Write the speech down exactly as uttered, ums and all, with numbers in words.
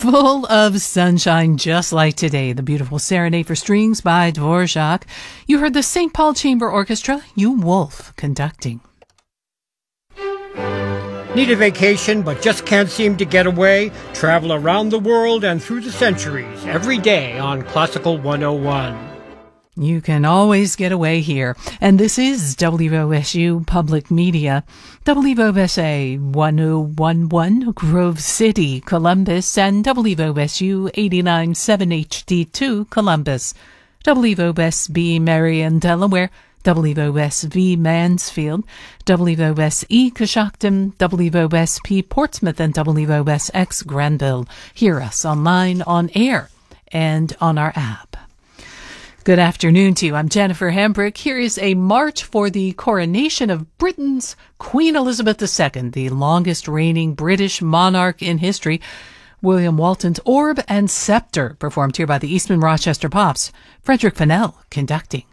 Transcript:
Full of sunshine, just like today. The beautiful Serenade for Strings by Dvorak. You heard the Saint Paul Chamber Orchestra, You Wolf, conducting. Need a vacation but just can't seem to get away? Travel around the world and through the centuries every day on Classical one oh one. You can always get away here. And this is W O S U Public Media. W O S A one oh one point one Grove City, Columbus, and W O S U eighty-nine point seven H D two Columbus. W O S B Marion, Delaware. W O S V Mansfield, W O S E Coshocton, W O S P Portsmouth, and W O S X Granville. Hear us online, on air, and on our app. Good afternoon to you. I'm Jennifer Hambrick. Here is a march for the coronation of Britain's Queen Elizabeth the Second, the longest reigning British monarch in history. William Walton's Orb and Scepter, performed here by the Eastman Rochester Pops. Frederick Fennell conducting.